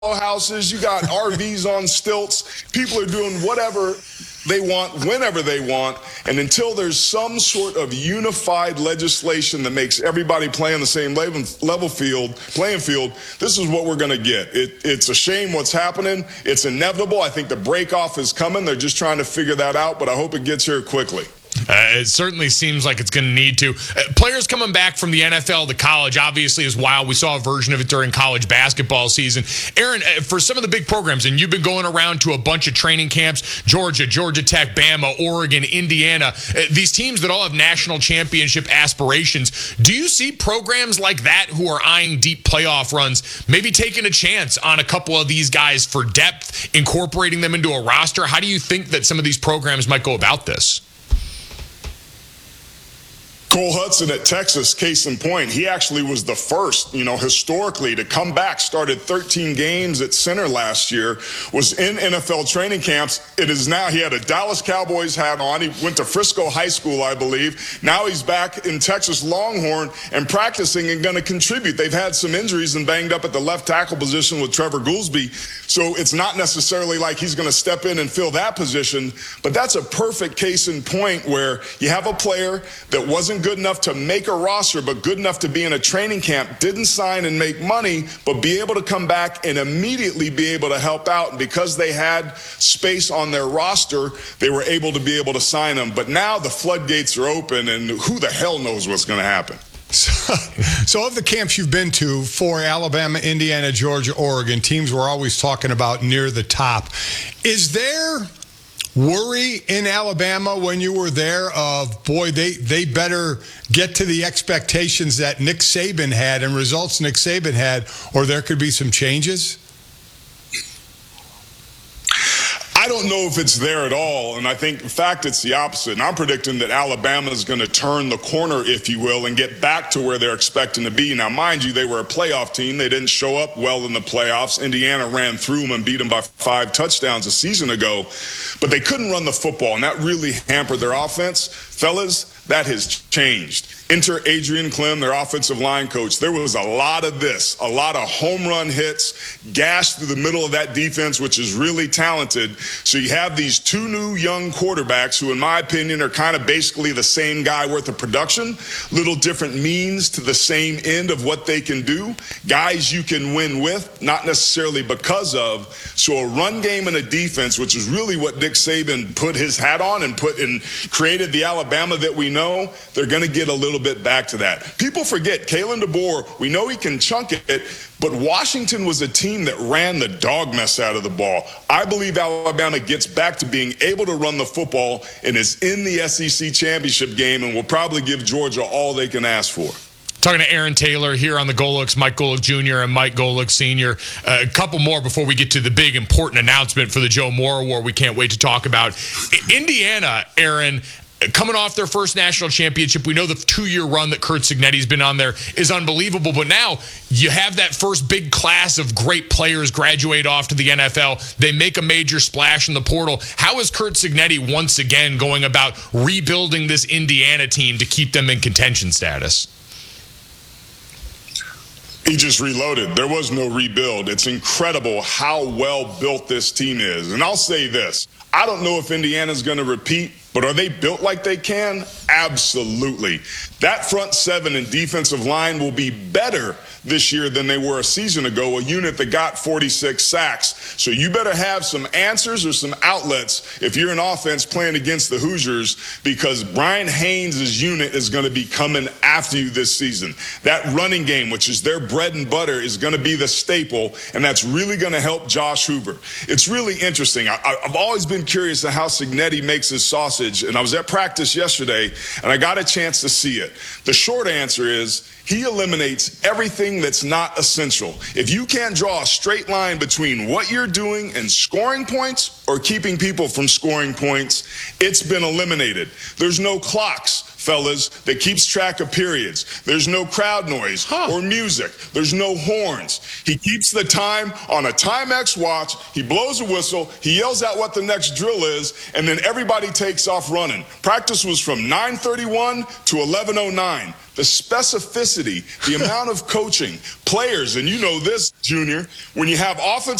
houses, you got RVs on stilts. People are doing whatever they want, whenever they want. And until there's some sort of unified legislation that makes everybody play on the same playing field, this is what we're going to get. It's a shame what's happening. It's inevitable. I think the break-off is coming. They're just trying to figure that out, but I hope it gets here quickly. It certainly seems like it's going to need to. Players coming back from the NFL to college obviously is wild. We saw a version of it during college basketball season. Aaron, for some of the big programs, and you've been going around to a bunch of training camps, Georgia Tech, Bama, Oregon, Indiana, these teams that all have national championship aspirations. Do you see programs like that who are eyeing deep playoff runs, maybe taking a chance on a couple of these guys for depth, incorporating them into a roster? How do you think that some of these programs might go about this? Cole Hudson at Texas, case in point, he actually was the first, historically to come back, started 13 games at center last year, was in NFL training camps. It is now, he had a Dallas Cowboys hat on. He went to Frisco High School, I believe. Now he's back in Texas Longhorn and practicing and going to contribute. They've had some injuries and banged up at the left tackle position with Trevor Goolsby. So it's not necessarily like he's going to step in and fill that position, but that's a perfect case in point where you have a player that wasn't good enough to make a roster, but good enough to be in a training camp, didn't sign and make money, but be able to come back and immediately be able to help out. And because they had space on their roster, they were able to sign them. But now the floodgates are open, and who the hell knows what's going to happen. So of the camps you've been to for Alabama, Indiana, Georgia, Oregon, teams we're always talking about near the top, is there worry in Alabama when you were there of, boy, they better get to the expectations that Nick Saban had and results Nick Saban had, or there could be some changes? I don't know if it's there at all, and I think, in fact, it's the opposite. And I'm predicting that Alabama is going to turn the corner, if you will, and get back to where they're expecting to be. Now, mind you, they were a playoff team. They didn't show up well in the playoffs. Indiana ran through them and beat them by 5 touchdowns a season ago. But they couldn't run the football, and that really hampered their offense. Fellas, that has changed. Enter Adrian Clem, their offensive line coach. There was a lot of home run hits, gash through the middle of that defense, which is really talented. So you have these 2 new young quarterbacks who, in my opinion, are kind of basically the same guy worth of production, little different means to the same end of what they can do, guys you can win with, not necessarily because of. So a run game and a defense, which is really what Nick Saban put his hat on and created the Alabama that we know, they're going to get a little bit back to that. People forget, Kalen DeBoer, we know he can chunk it, but Washington was a team that ran the dog mess out of the ball. I believe Alabama gets back to being able to run the football and is in the SEC championship game and will probably give Georgia all they can ask for. Talking to Aaron Taylor here on the Golics, Mike Golic Jr. and Mike Golic Sr. A couple more before we get to the big important announcement for the Joe Moore Award we can't wait to talk about. Indiana, Aaron, coming off their first national championship, we know the 2-year run that Curt Cignetti's been on there is unbelievable, but now you have that first big class of great players graduate off to the NFL. They make a major splash in the portal. How is Curt Cignetti once again going about rebuilding this Indiana team to keep them in contention status? He just reloaded. There was no rebuild. It's incredible how well built this team is. And I'll say this. I don't know if Indiana's going to repeat, but are they built like they can? Absolutely. That front 7 and defensive line will be better this year than they were a season ago, a unit that got 46 sacks. So you better have some answers or some outlets if you're an offense playing against the Hoosiers, because Brian Haynes' unit is going to be coming after you this season. That running game, which is their bread and butter, is going to be the staple, and that's really going to help Josh Hoover. It's really interesting. I've always been curious to how Cignetti makes his sausage, and I was at practice yesterday, and I got a chance to see it. The short answer is he eliminates everything that's not essential. If you can't draw a straight line between what you're doing and scoring points or keeping people from scoring points, it's been eliminated. There's no clocks. fellas, that keeps track of periods. There's no crowd noise or music. There's no horns. He keeps the time on a Timex watch. He blows a whistle. He yells out what the next drill is, and then everybody takes off running. Practice was from 9:31 to 11:09. The specificity, the amount of coaching, players, and you know this, Junior, when you have offensive